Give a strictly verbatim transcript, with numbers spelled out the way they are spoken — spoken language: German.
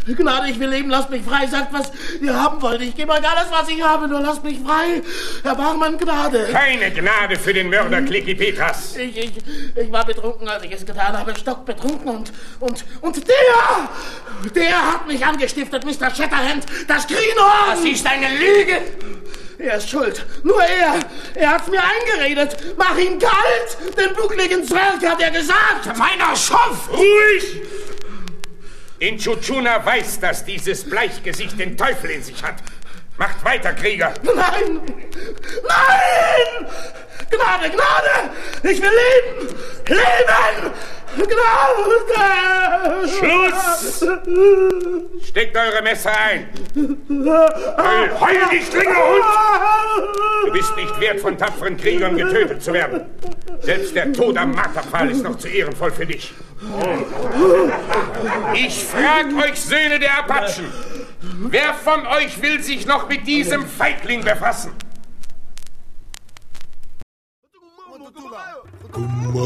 Gnade, ich will leben, lasst mich frei. Sagt, was ihr haben wollt. Ich gebe euch alles, was ich habe, nur lasst mich frei. Erbarmen, Gnade. Keine Gnade für den Mörder Kliki Petras. Ich, ich, ich war betrunken, als ich es getan habe, stockbetrunken und, und, und der, der hat mich angestiftet, Mister Shatterhand, das Greenhorn. Das ist eine Lüge. Er ist schuld. Nur er. Er hat's mir eingeredet. Mach ihn kalt. Den buckligen Zwerg hat er gesagt. Meiner Schopf. Ruhig! Inchuchuna weiß, dass dieses Bleichgesicht den Teufel in sich hat. Macht weiter, Krieger. Nein! Nein! Gnade, Gnade! Ich will leben! Leben! Gnade! Schluss! Steckt eure Messer ein! Heul, heul die Schlinge, Hund! Du bist nicht wert, von tapferen Kriegern getötet zu werden. Selbst der Tod am Marterpfahl ist noch zu ehrenvoll für dich. Ich frag euch, Söhne der Apachen, wer von euch will sich noch mit diesem Feigling befassen?